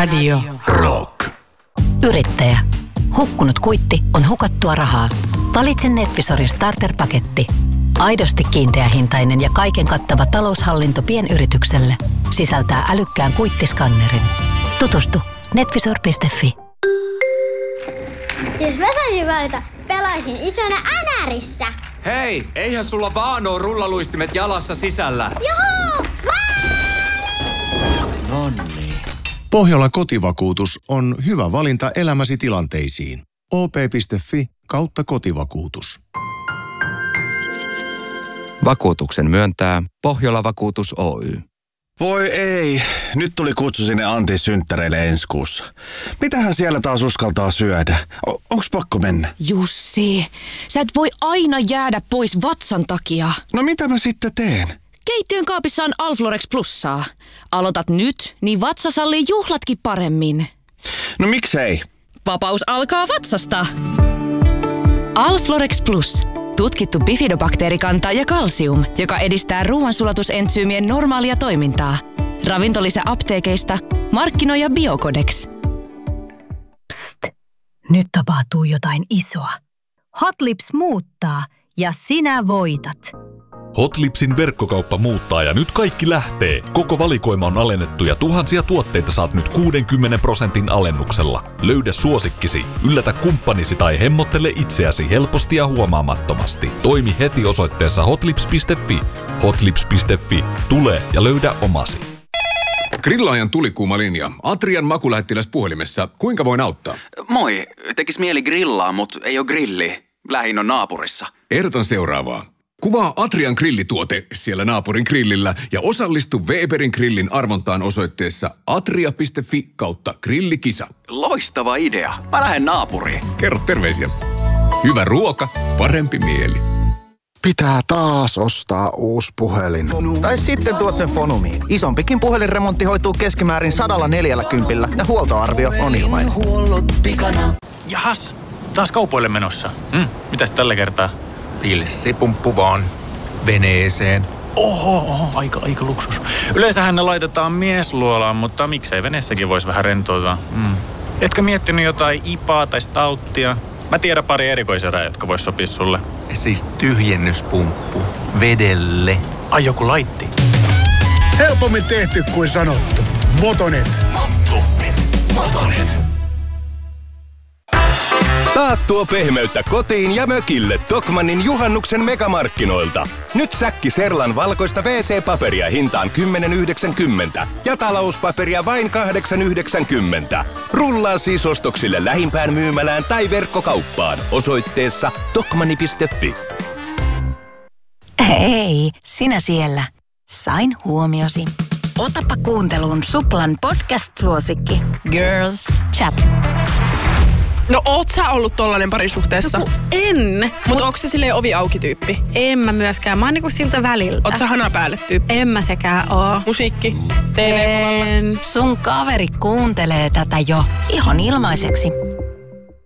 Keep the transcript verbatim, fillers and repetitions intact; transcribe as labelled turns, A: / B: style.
A: Radio Rock.
B: Yrittäjä. Hukkunut kuitti on hukattua rahaa. Valitse Netvisorin starter-paketti. Aidosti kiinteähintainen ja kaiken kattava taloushallinto pienyritykselle. Sisältää älykkään kuittiskannerin. Tutustu netvisor piste fi.
C: Jos mä saisin valita, pelaisin isona Änärissä.
D: Hei, eihän sulla vaan oo rullaluistimet jalassa sisällä.
C: Juhu!
D: Nonni.
E: Pohjola kotivakuutus on hyvä valinta elämäsi tilanteisiin. o p piste fi kautta kotivakuutus.
F: Vakuutuksen myöntää Pohjola Vakuutus Oy.
G: Voi ei, nyt tuli kutsu sinne Antin synttäreille ensi kuussa. Mitähän siellä taas uskaltaa syödä? O- onks pakko mennä?
A: Jussi, sä et voi aina jäädä pois vatsan takia.
G: No mitä mä sitten teen?
A: Keittiön kaapissa on Alflorex Plussaa. Aloitat nyt, niin vatsa sallii juhlatkin paremmin.
G: No miksei?
A: Vapaus alkaa vatsasta. Alflorex Plus. Tutkittu bifidobakteerikanta ja kalsium, joka edistää ruoansulatusentsyymien normaalia toimintaa. Ravintolisä apteekeista, markkinoija Biocodex.
B: Psst! Nyt tapahtuu jotain isoa. Hot Lips muuttaa ja sinä voitat.
H: Hotlipsin verkkokauppa muuttaa ja nyt kaikki lähtee. Koko valikoima on alennettu ja tuhansia tuotteita saat nyt kuudenkymmenen prosentin alennuksella. Löydä suosikkisi, yllätä kumppanisi tai hemmottele itseäsi helposti ja huomaamattomasti. Toimi heti osoitteessa hotlips piste fi. hotlips piste fi. Tule ja löydä omasi.
I: Grillaajan tulikuuma linja. Atrian makulähettiläs puhelimessa. Kuinka voin auttaa?
J: Moi. Tekis mieli grillaa, mut ei oo grilli. Lähin on naapurissa.
I: Ehdotan seuraavaa. Kuvaa Atrian grillituote siellä naapurin grillillä ja osallistu Weberin grillin arvontaan osoitteessa atria piste fi kautta grillikisa.
J: Loistava idea. Mä lähden naapuriin.
I: Kerro terveisiä. Hyvä ruoka, parempi mieli.
K: Pitää taas ostaa uusi puhelin.
L: Tai sitten tuot sen Fonumiin. Isompikin puhelinremontti hoituu keskimäärin sadalla neljälläkympillä ja huoltoarvio on ilmainen.
M: Jahas, taas kaupoille menossa. Mm, mitäs tällä kertaa? Pilssipumppu vaan veneeseen. Oho, oho, aika, aika luksus. Yleensähän ne laitetaan miesluolaan, mutta miksei veneessäkin voisi vähän rentoutua. Mm. Etkö miettinyt jotain ipaa tai stauttia? Mä tiedän pari erikoiserää, jotka vois sopia sulle.
N: Siis tyhjennyspumppu. Vedelle.
M: Ai joku laitti.
O: Helpommin tehty kuin sanottu. Motonet.
P: Motonet. Motonet.
Q: Taattua pehmeyttä kotiin ja mökille Tokmannin juhannuksen megamarkkinoilta. Nyt säkki Serlan valkoista wee see-paperia hintaan kymmenen yhdeksänkymmentä ja talouspaperia vain kahdeksan yhdeksänkymmentä. Rullaa siis ostoksille lähimpään myymälään tai verkkokauppaan osoitteessa tokmanni piste fi.
B: Hei, sinä siellä. Sain huomiosi. Otapa kuunteluun Suplan podcast-suosikki Girls Chat.
R: No oot sä ollut tollanen parisuhteessa?
S: No en.
R: Mut onks se silleen ovi auki tyyppi?
S: En mä myöskään. Mä oon niinku siltä väliltä.
R: Oot sä hana päälle tyyppi?
S: En mä sekään oo.
R: Musiikki? T V-kovalla?
B: Sun kaveri kuuntelee tätä jo ihan ilmaiseksi.